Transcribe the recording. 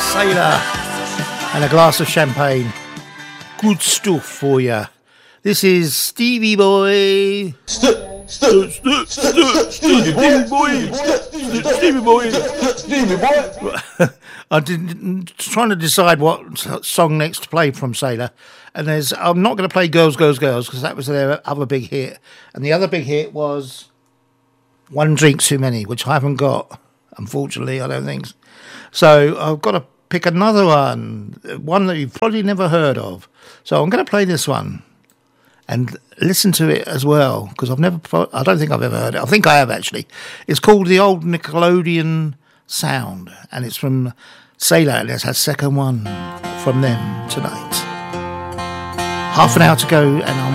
Sailor and a glass of champagne. Good stuff for you. This is Stevie Boy. Stevie Boy. I'm trying to decide what song next to play from Sailor, and I'm not going to play Girls, Girls, Girls because that was their other big hit, and the other big hit was One Drink Too Many, which I haven't got, unfortunately. I don't think so. I've got to pick another one that you've probably never heard of. So I'm going to play this one and listen to it as well, because I don't think I've ever heard it. I think I have, actually. It's called The Old Nickelodeon Sound, and it's from Sailor. Let's have second one from them tonight. Half an hour to go, and I'm